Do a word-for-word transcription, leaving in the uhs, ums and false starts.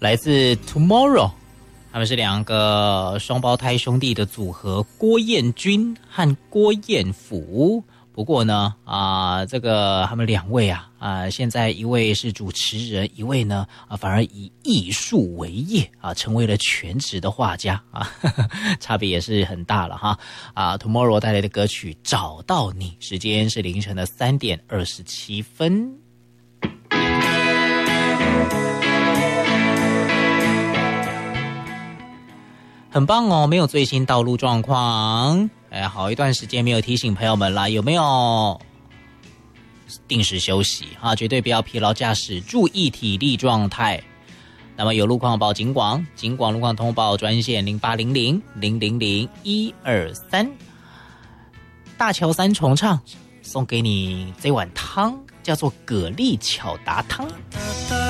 来自 Tomorrow， 他们是两个双胞胎兄弟的组合，郭彦均和郭彦甫。不过呢，啊、呃，这个他们两位啊，啊、呃，现在一位是主持人，一位呢，啊、呃，反而以艺术为业啊，成为了全职的画家啊，呵呵，差别也是很大了哈。啊 ，Tomorrow 带来的歌曲《找到你》，时间是凌晨的三点二十七分。很棒哦，没有最新道路状况。哎，好一段时间没有提醒朋友们啦，有没有定时休息啊？绝对不要疲劳驾驶，注意体力状态。那么有路况报警广，警广路况通报专线零八零零零零零一二三。大桥三重唱，送给你这碗汤，叫做蛤蜊巧达汤。